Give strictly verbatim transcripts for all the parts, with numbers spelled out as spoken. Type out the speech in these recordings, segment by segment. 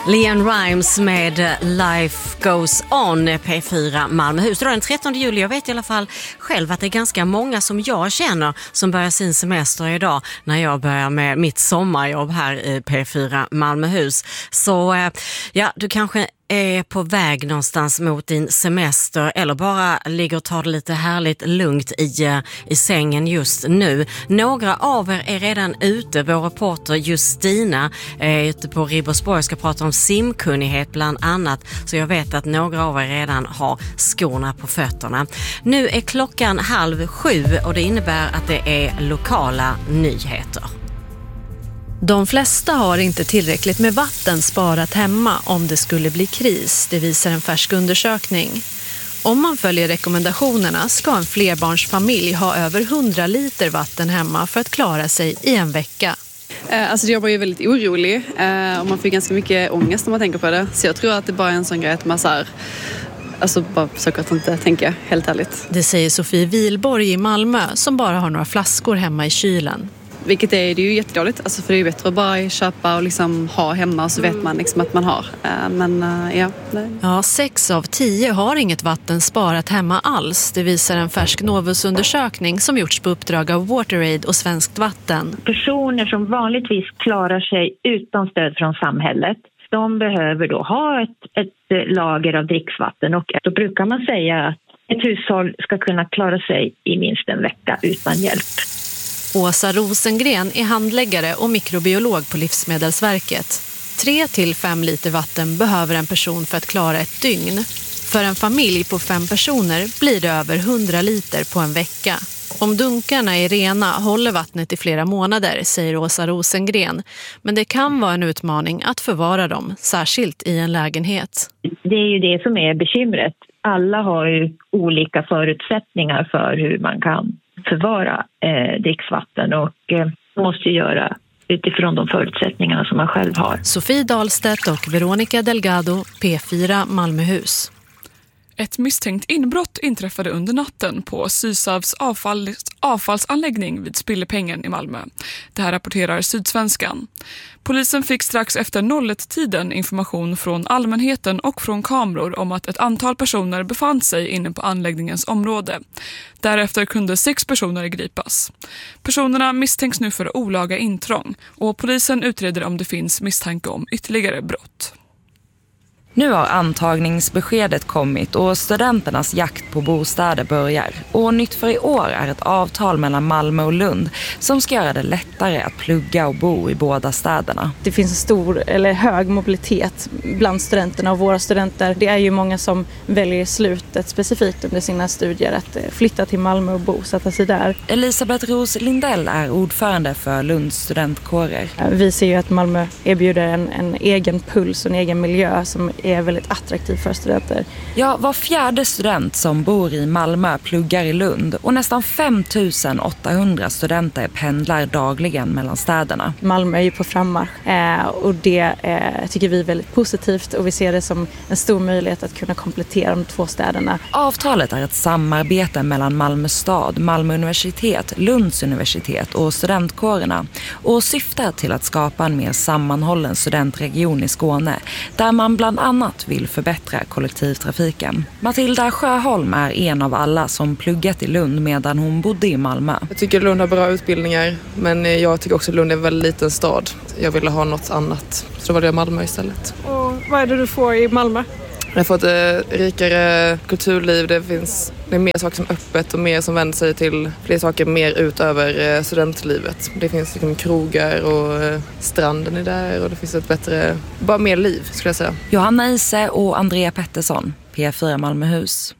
Leon Rimes med Life Goes On, P fyra Malmöhus. Det är den trettonde juli. Jag vet i alla fall själv att det är ganska många som jag känner som börjar sin semester idag när jag börjar med mitt sommarjobb här i P fyra Malmöhus. Så ja, du kanske är på väg någonstans mot din semester eller bara ligger och tar det lite härligt lugnt i, i sängen just nu. Några av er är redan ute. Vår reporter Justina är ute på Ribersborg och ska prata om simkunnighet bland annat. Så jag vet att några av er redan har skorna på fötterna. Nu är klockan halv sju och det innebär att det är lokala nyheter. De flesta har inte tillräckligt med vatten sparat hemma om det skulle bli kris, det visar en färsk undersökning. Om man följer rekommendationerna ska en flerbarnsfamilj ha över hundra liter vatten hemma för att klara sig i en vecka. Alltså jag var ju väldigt orolig och man får ganska mycket ångest när man tänker på det. Så jag tror att det bara är en sån grej att man så här, alltså bara försöker att inte tänka helt ärligt. Det säger Sofie Wilborg i Malmö som bara har några flaskor hemma i kylen. Vilket är, det är ju jättedåligt, alltså för det är bättre att bara köpa och liksom ha hemma och så vet man liksom att man har. Men ja. Nej. Ja, sex av tio har inget vatten sparat hemma alls. Det visar en färsk Novus-undersökning som gjorts på uppdrag av WaterAid och Svenskt Vatten. Personer som vanligtvis klarar sig utan stöd från samhället, de behöver då ha ett, ett lager av dricksvatten och då brukar man säga att ett hushåll ska kunna klara sig i minst en vecka utan hjälp. Åsa Rosengren är handläggare och mikrobiolog på Livsmedelsverket. Tre till fem liter vatten behöver en person för att klara ett dygn. För en familj på fem personer blir det över hundra liter på en vecka. Om dunkarna är rena håller vattnet i flera månader, säger Åsa Rosengren. Men det kan vara en utmaning att förvara dem, särskilt i en lägenhet. Det är ju det som är bekymret. Alla har ju olika förutsättningar för hur man kan förvara eh, dricksvatten och eh, måste göra utifrån de förutsättningarna som man själv har. Sofie Dahlstedt och Veronica Delgado, P fyra Malmöhus. Ett misstänkt inbrott inträffade under natten på Sysavs avfall, avfallsanläggning vid Spillepengen i Malmö. Det här rapporterar Sydsvenskan. Polisen fick strax efter noll ett-tiden information från allmänheten och från kameror om att ett antal personer befann sig inne på anläggningens område. Därefter kunde sex personer gripas. Personerna misstänks nu för olaga intrång och polisen utreder om det finns misstanke om ytterligare brott. Nu har antagningsbeskedet kommit och studenternas jakt på bostäder börjar. Och nytt för i år är ett avtal mellan Malmö och Lund som ska göra det lättare att plugga och bo i båda städerna. Det finns en stor eller hög mobilitet bland studenterna och våra studenter. Det är ju många som väljer slutet specifikt under sina studier att flytta till Malmö och bo, sätta sig där. Elisabeth Ros Lindell är ordförande för Lunds studentkårer. Vi ser ju att Malmö erbjuder en, en egen puls och en egen miljö som är väldigt attraktiv för studenter. Ja, var fjärde student som bor i Malmö pluggar i Lund och nästan fem tusen åttahundra studenter pendlar dagligen mellan städerna. Malmö är ju på frammarsch eh, och det eh, tycker vi är väldigt positivt och vi ser det som en stor möjlighet att kunna komplettera de två städerna. Avtalet är ett samarbete mellan Malmö stad, Malmö universitet, Lunds universitet och studentkårerna och syftar till att skapa en mer sammanhållen studentregion i Skåne där man bland annat vill förbättra kollektivtrafiken. Matilda Sjöholm är en av alla som pluggat i Lund medan hon bodde i Malmö. Jag tycker Lund har bra utbildningar, men jag tycker också Lund är en väldigt liten stad. Jag ville ha något annat, så då var det Malmö istället. Och vad är det du får i Malmö? Jag har fått ett rikare kulturliv, det finns det är mer saker som är öppet och mer som vänder sig till fler saker mer utöver studentlivet. Det finns liksom krogar och stranden är där och det finns ett bättre, bara mer liv skulle jag säga. Johanna Ise och Andrea Pettersson, P fyra Malmöhus.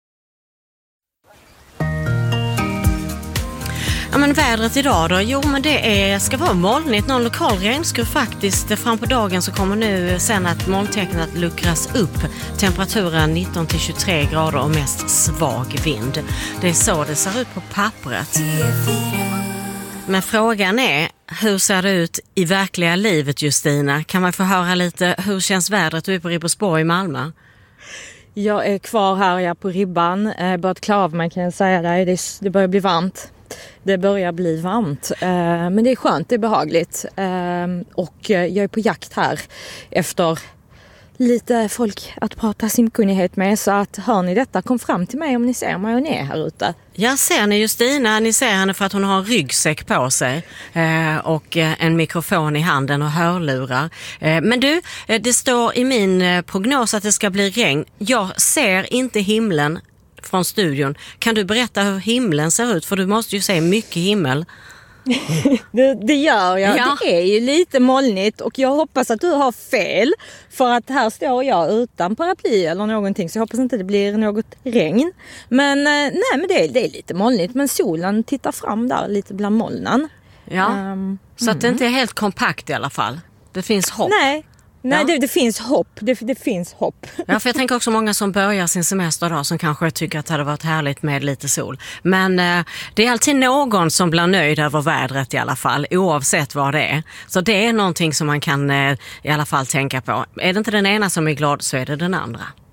Ja, men vädret idag då? Jo, men det är, ska vara molnigt. Någon lokal regnskur faktiskt. Fram på dagen så kommer nu sen att molntecknet luckras upp. Temperaturen nitton till tjugotre grader och mest svag vind. Det är så det ser ut på pappret. Men frågan är, hur ser det ut i verkliga livet, Justina? Kan man få höra lite, hur känns vädret? Du är på Ribersborg i Malmö. Jag är kvar här, jag är på ribban. Jag börjat klara av mig kan jag säga dig. Det, det börjar bli varmt. Det börjar bli varmt, men det är skönt, det är behagligt. Och jag är på jakt här efter lite folk att prata simkunnighet med. Så att hör ni detta, kom fram till mig om ni ser mig och ni är här ute. Jag ser ni Justina, ni ser henne för att hon har en ryggsäck på sig eh, och en mikrofon i handen och hörlurar. Eh, men du, eh, det står i min eh, prognos att det ska bli regn. Jag ser inte himlen från studion. Kan du berätta hur himlen ser ut? För du måste ju se mycket himmel. det, det gör jag. Ja. Det är ju lite molnigt och jag hoppas att du har fel. För att här står jag utan paraply eller någonting, så jag hoppas inte det blir något regn. Men nej, men det är, det är lite molnigt, men solen tittar fram där lite bland molnen. Ja, um, så att det inte är helt kompakt i alla fall. Det finns hopp. Nej. Nej, Ja. det, det finns hopp. Det, det finns hopp. Ja, för jag tänker också många som börjar sin semester då som kanske tycker att det hade varit härligt med lite sol. Men eh, det är alltid någon som blir nöjd över vädret i alla fall, oavsett vad det är. Så det är någonting som man kan eh, i alla fall tänka på. Är det inte den ena som är glad så är det den andra.